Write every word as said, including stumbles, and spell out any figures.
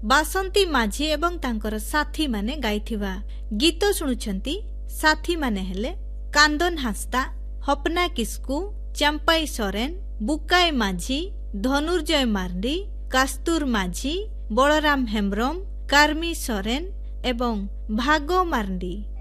ବାସନ୍ତୀ ମାଝୀ ଏବଂ ତାଙ୍କର ସାଥୀ ମାନେ ଗାଇଥିବା ଗୀତ ଶୁଣୁଛନ୍ତି। ସାଥୀ ମାନେ ହେଲେ କାନ୍ଦନ ହାସ୍ତା, ହପନା କିସ୍କୁ, ଚମ୍ପାଇ ସରେନ, ବୁକାଇ ମାଝୀ, ଧନୁର୍ଜୟ ମାର୍ଣ୍ଡି, କାସ୍ତୁର ମାଝୀ, ବଳରାମ ହେମ୍ବ୍ରମ, କାର୍ମି ସରେନ ଏବଂ ଭାଗ ମାର୍ଣ୍ଡି।